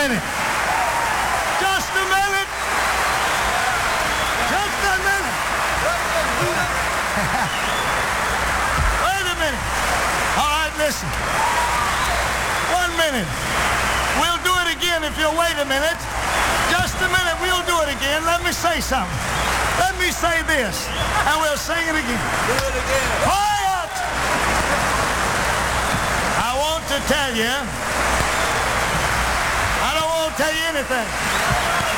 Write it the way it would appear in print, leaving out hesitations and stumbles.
minute. Just a minute. Just a minute. Wait a minute. All right, listen. 1 minute. We'll do it again if you'll wait a minute. Just a minute. We'll do it again. Let me say something. Let me say this, and we'll sing it again. Do it again. Quiet! I want to tell you, I don't want to tell you anything.